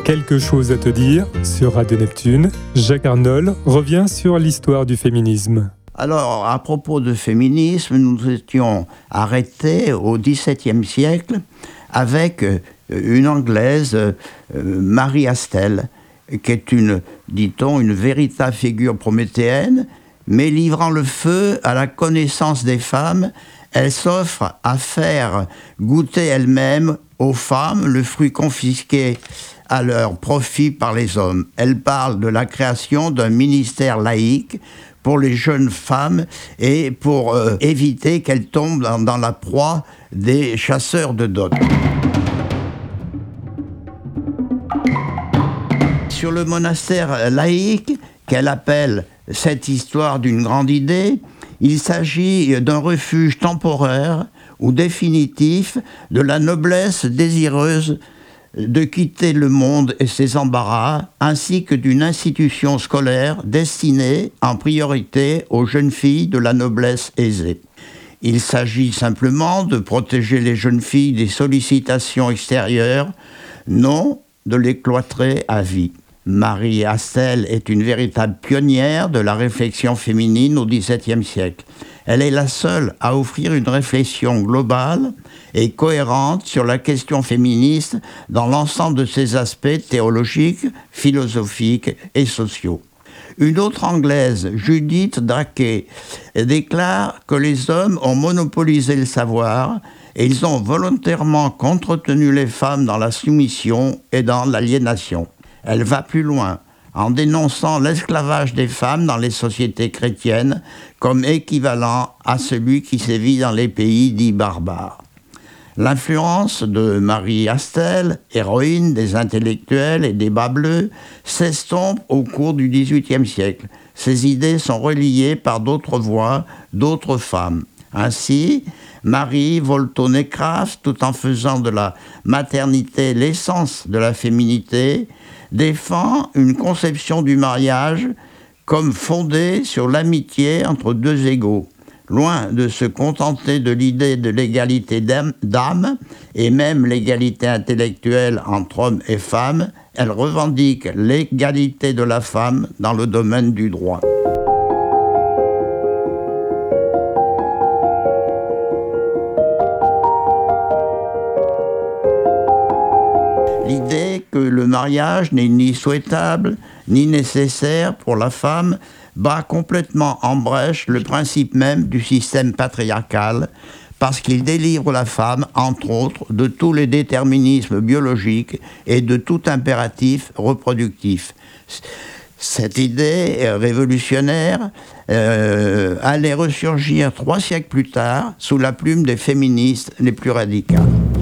Quelque chose à te dire sur Radio Neptune. Jacques Arnold revient sur l'histoire du féminisme. Alors, à propos de féminisme, nous étions arrêtés au XVIIe siècle avec une Anglaise, Marie Astell, qui est dit-on, une véritable figure prométhéenne, mais livrant le feu à la connaissance des femmes, elle s'offre à faire goûter elle-même aux femmes le fruit confisqué à leur profit par les hommes. Elle parle de la création d'un ministère laïque pour les jeunes femmes et pour éviter qu'elles tombent dans la proie des chasseurs de dot. Sur le monastère laïque, qu'elle appelle cette histoire d'une grande idée, il s'agit d'un refuge temporaire ou définitif de la noblesse désireuse de quitter le monde et ses embarras, ainsi que d'une institution scolaire destinée en priorité aux jeunes filles de la noblesse aisée. Il s'agit simplement de protéger les jeunes filles des sollicitations extérieures, non de les cloîtrer à vie. Marie Astell est une véritable pionnière de la réflexion féminine au XVIIe siècle. Elle est la seule à offrir une réflexion globale et cohérente sur la question féministe dans l'ensemble de ses aspects théologiques, philosophiques et sociaux. Une autre Anglaise, Judith Drake, déclare que les hommes ont monopolisé le savoir et ils ont volontairement contretenu les femmes dans la soumission et dans l'aliénation. Elle va plus loin, en dénonçant l'esclavage des femmes dans les sociétés chrétiennes comme équivalent à celui qui sévit dans les pays dits barbares. L'influence de Marie Astell, héroïne des intellectuels et des bas bleus, s'estompe au cours du XVIIIe siècle. Ses idées sont reliées par d'autres voix, d'autres femmes. Ainsi, Marie Wollstonecraft, tout en faisant de la maternité l'essence de la féminité, défend une conception du mariage comme fondée sur l'amitié entre deux égaux. Loin de se contenter de l'idée de l'égalité d'âme et même l'égalité intellectuelle entre hommes et femmes, elle revendique l'égalité de la femme dans le domaine du droit. L'idée que le mariage n'est ni souhaitable ni nécessaire pour la femme bat complètement en brèche le principe même du système patriarcal parce qu'il délivre la femme, entre autres, de tous les déterminismes biologiques et de tout impératif reproductif. Cette idée révolutionnaire allait ressurgir 3 siècles plus tard sous la plume des féministes les plus radicales.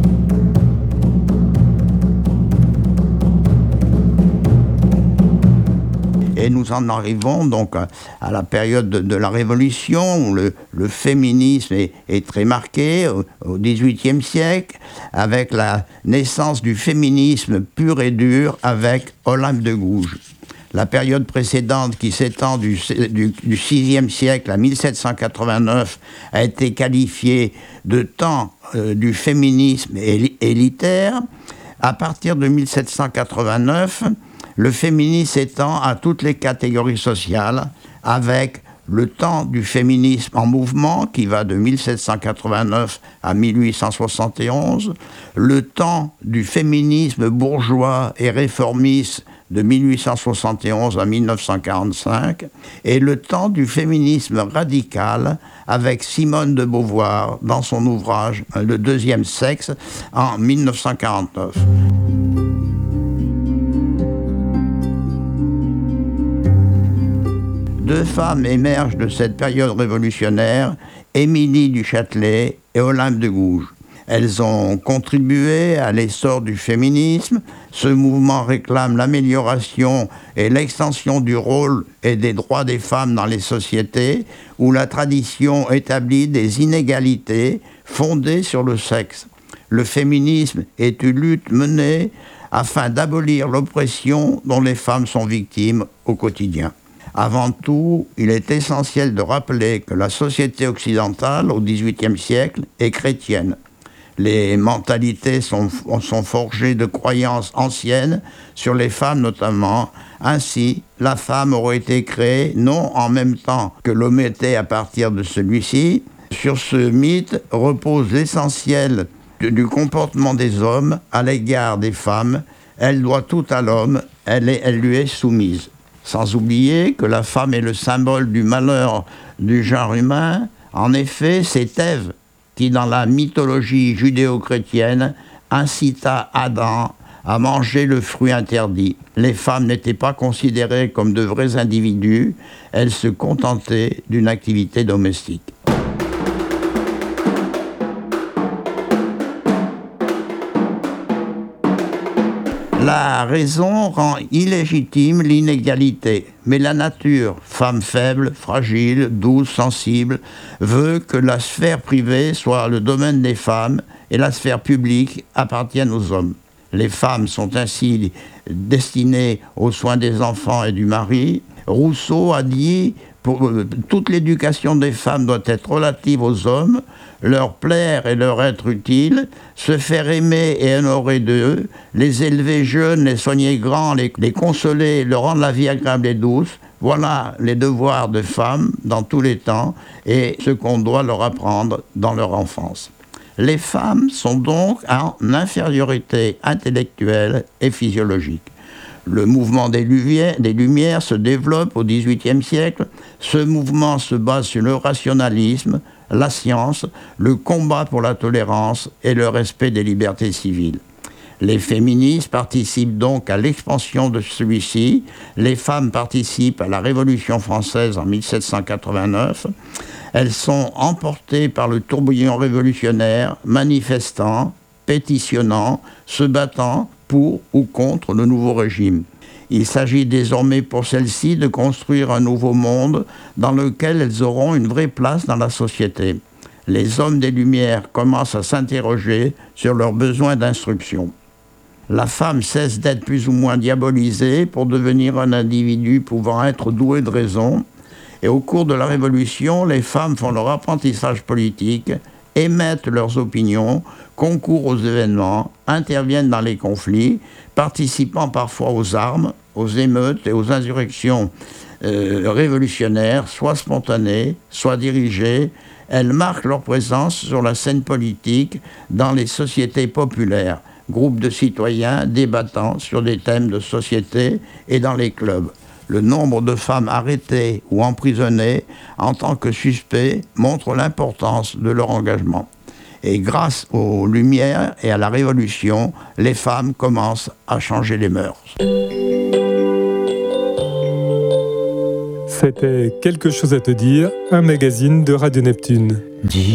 Et nous en arrivons donc à la période de la Révolution, où le féminisme est très marqué, au XVIIIe siècle, avec la naissance du féminisme pur et dur avec Olympe de Gouges. La période précédente, qui s'étend du VIe siècle à 1789, a été qualifiée de temps du féminisme élitaire. À partir de 1789, le féminisme s'étend à toutes les catégories sociales, avec le temps du féminisme en mouvement, qui va de 1789 à 1871, le temps du féminisme bourgeois et réformiste de 1871 à 1945, et le temps du féminisme radical avec Simone de Beauvoir dans son ouvrage « Le deuxième sexe » en 1949. Deux femmes émergent de cette période révolutionnaire, Émilie du Châtelet et Olympe de Gouges. Elles ont contribué à l'essor du féminisme. Ce mouvement réclame l'amélioration et l'extension du rôle et des droits des femmes dans les sociétés où la tradition établit des inégalités fondées sur le sexe. Le féminisme est une lutte menée afin d'abolir l'oppression dont les femmes sont victimes au quotidien. Avant tout, il est essentiel de rappeler que la société occidentale, au XVIIIe siècle, est chrétienne. Les mentalités sont forgées de croyances anciennes sur les femmes notamment. Ainsi, la femme aurait été créée non en même temps que l'homme était à partir de celui-ci. Sur ce mythe repose l'essentiel du comportement des hommes à l'égard des femmes. Elle doit tout à l'homme, elle lui est soumise. Sans oublier que la femme est le symbole du malheur du genre humain. En effet, c'est Ève qui, dans la mythologie judéo-chrétienne, incita Adam à manger le fruit interdit. Les femmes n'étaient pas considérées comme de vrais individus, elles se contentaient d'une activité domestique. La raison rend illégitime l'inégalité, mais la nature, femme faible, fragile, douce, sensible, veut que la sphère privée soit le domaine des femmes et la sphère publique appartienne aux hommes. Les femmes sont ainsi destinées aux soins des enfants et du mari. Rousseau a dit toute l'éducation des femmes doit être relative aux hommes, leur plaire et leur être utile, se faire aimer et honorer d'eux, les élever jeunes, les soigner grands, les consoler, leur rendre la vie agréable et douce. Voilà les devoirs de femmes dans tous les temps et ce qu'on doit leur apprendre dans leur enfance. Les femmes sont donc en infériorité intellectuelle et physiologique. Le mouvement des Lumières se développe au XVIIIe siècle. Ce mouvement se base sur le rationalisme, la science, le combat pour la tolérance et le respect des libertés civiles. Les féministes participent donc à l'expansion de celui-ci. Les femmes participent à la Révolution française en 1789. Elles sont emportées par le tourbillon révolutionnaire, manifestant, pétitionnant, se battant pour ou contre le nouveau régime. Il s'agit désormais pour celles-ci de construire un nouveau monde dans lequel elles auront une vraie place dans la société. Les hommes des Lumières commencent à s'interroger sur leurs besoins d'instruction. La femme cesse d'être plus ou moins diabolisée pour devenir un individu pouvant être doué de raison. Et au cours de la Révolution, les femmes font leur apprentissage politique, émettent leurs opinions, concourent aux événements, interviennent dans les conflits, participant parfois aux armes, aux émeutes et aux insurrections révolutionnaires, soit spontanées, soit dirigées. Elles marquent leur présence sur la scène politique dans les sociétés populaires, groupes de citoyens débattant sur des thèmes de société et dans les clubs. Le nombre de femmes arrêtées ou emprisonnées en tant que suspects montre l'importance de leur engagement. Et grâce aux Lumières et à la Révolution, les femmes commencent à changer les mœurs. C'était Quelque chose à te dire, un magazine de Radio Neptune.